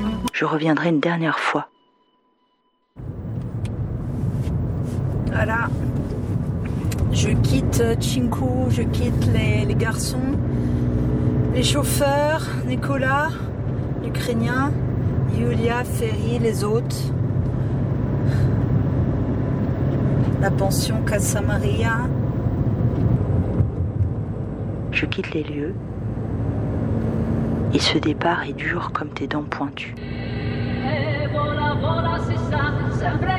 Je reviendrai une dernière fois. Voilà. Je quitte Chinku, je quitte les garçons, les chauffeurs, Nicolas, l'Ukrainien, Yulia, Ferry, les autres. La pension Casa Maria. Je quitte les lieux. Et ce départ est dur comme tes dents pointues.